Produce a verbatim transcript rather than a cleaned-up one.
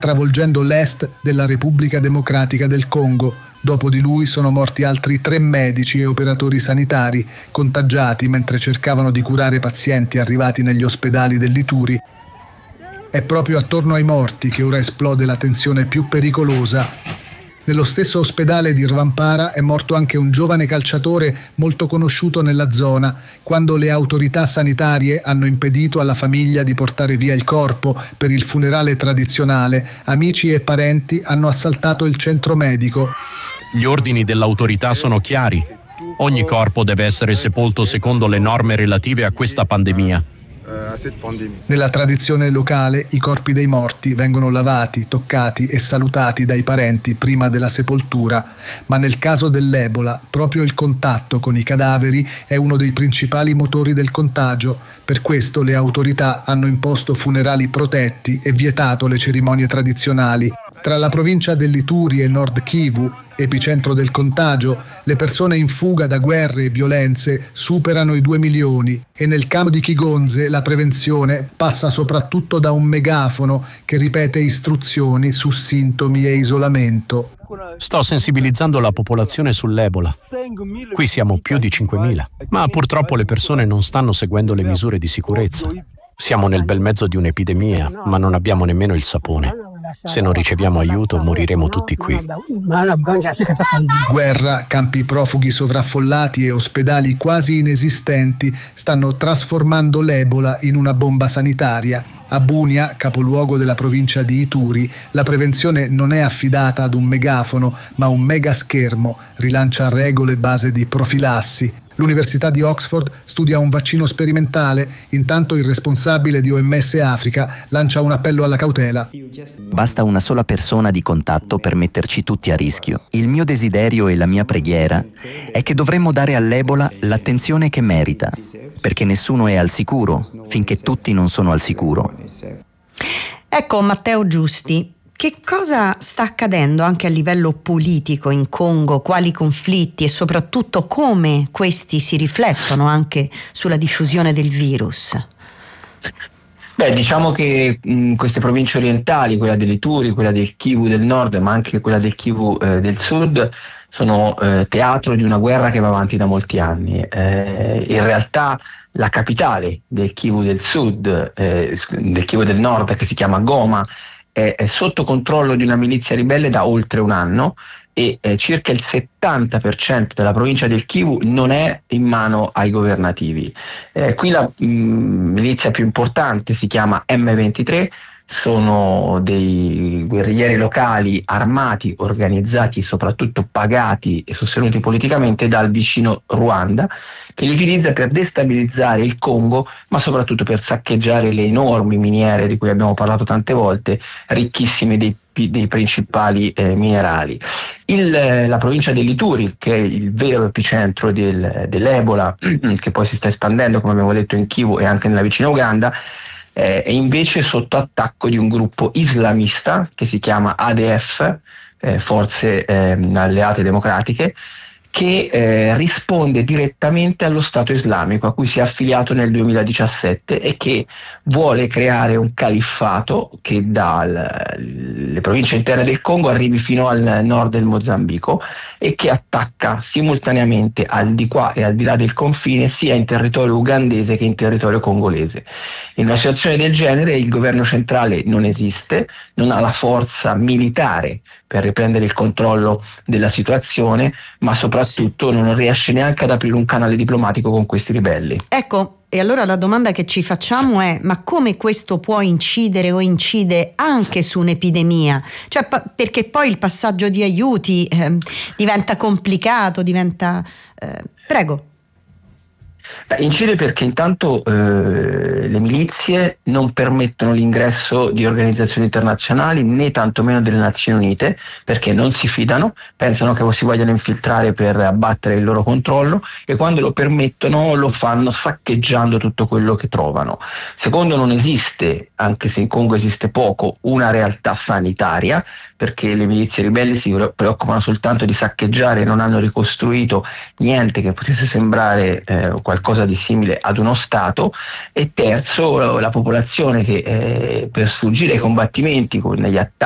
travolgendo l'est della Repubblica Democratica del Congo. Dopo di lui sono morti altri tre medici e operatori sanitari, contagiati mentre cercavano di curare pazienti arrivati negli ospedali dell'Ituri. È proprio attorno ai morti che ora esplode la tensione più pericolosa. Nello stesso ospedale di Rwampara è morto anche un giovane calciatore molto conosciuto nella zona, quando le autorità sanitarie hanno impedito alla famiglia di portare via il corpo per il funerale tradizionale. Amici e parenti hanno assaltato il centro medico. Gli ordini dell'autorità sono chiari. Ogni corpo deve essere sepolto secondo le norme relative a questa pandemia. Nella tradizione locale i corpi dei morti vengono lavati, toccati e salutati dai parenti prima della sepoltura, ma nel caso dell'Ebola proprio il contatto con i cadaveri è uno dei principali motori del contagio. Per questo le autorità hanno imposto funerali protetti e vietato le cerimonie tradizionali. Tra la provincia dell'Ituri e Nord Kivu, epicentro del contagio, le persone in fuga da guerre e violenze superano i due milioni e nel campo di Kigonze la prevenzione passa soprattutto da un megafono che ripete istruzioni su sintomi e isolamento. Sto sensibilizzando la popolazione sull'Ebola. Qui siamo più di cinquemila, ma purtroppo le persone non stanno seguendo le misure di sicurezza. Siamo nel bel mezzo di un'epidemia, ma non abbiamo nemmeno il sapone. Se non riceviamo aiuto, moriremo tutti qui. Guerra, campi profughi sovraffollati e ospedali quasi inesistenti stanno trasformando l'Ebola in una bomba sanitaria. A Bunia, capoluogo della provincia di Ituri, la prevenzione non è affidata ad un megafono, ma a un megaschermo, rilancia regole base di profilassi. L'Università di Oxford studia un vaccino sperimentale, intanto il responsabile di O M S Africa lancia un appello alla cautela. Basta una sola persona di contatto per metterci tutti a rischio. Il mio desiderio e la mia preghiera è che dovremmo dare all'Ebola l'attenzione che merita, perché nessuno è al sicuro finché tutti non sono al sicuro. Ecco, Matteo Giusti, che cosa sta accadendo anche a livello politico in Congo? Quali conflitti e soprattutto come questi si riflettono anche sulla diffusione del virus? Beh, diciamo che mh, queste province orientali, quella dell'Ituri, quella del Kivu del nord, ma anche quella del Kivu eh, del sud, sono eh, teatro di una guerra che va avanti da molti anni. Eh, in realtà la capitale del Kivu del sud, eh, del Kivu del nord, che si chiama Goma, è, è sotto controllo di una milizia ribelle da oltre un anno e eh, circa il settanta per cento della provincia del Kivu non è in mano ai governativi. Eh, qui la mh, milizia più importante si chiama M ventitré, sono dei guerriglieri locali armati, organizzati e soprattutto pagati e sostenuti politicamente dal vicino Ruanda, che li utilizza per destabilizzare il Congo, ma soprattutto per saccheggiare le enormi miniere di cui abbiamo parlato tante volte, ricchissime dei dei principali eh, minerali. Il, la provincia dell'Ituri, che è il vero epicentro del, dell'Ebola, che poi si sta espandendo, come abbiamo detto, in Kivu e anche nella vicina Uganda, eh, è invece sotto attacco di un gruppo islamista che si chiama A D F, eh, Forze eh, Alleate Democratiche, che eh, risponde direttamente allo Stato islamico a cui si è affiliato nel duemiladiciassette e che vuole creare un califfato che dalle province interne del Congo arrivi fino al nord del Mozambico e che attacca simultaneamente al di qua e al di là del confine sia in territorio ugandese che in territorio congolese. In una situazione del genere il governo centrale non esiste, non ha la forza militare per riprendere il controllo della situazione, ma soprattutto non riesce neanche ad aprire un canale diplomatico con questi ribelli. Ecco, e allora la domanda che ci facciamo è: ma come questo può incidere o incide anche su un'epidemia? Cioè, pa- perché poi il passaggio di aiuti eh, diventa complicato, diventa... Eh, prego. Beh, incide perché intanto eh, le milizie non permettono l'ingresso di organizzazioni internazionali né tantomeno delle Nazioni Unite, perché non si fidano, pensano che si vogliano infiltrare per abbattere il loro controllo e quando lo permettono lo fanno saccheggiando tutto quello che trovano. Secondo, non esiste, anche se in Congo esiste poco, una realtà sanitaria, perché le milizie ribelli si preoccupano soltanto di saccheggiare e non hanno ricostruito niente che potesse sembrare eh, qualcosa di simile ad uno Stato. E terzo, la popolazione che eh, per sfuggire ai combattimenti con gli attacchi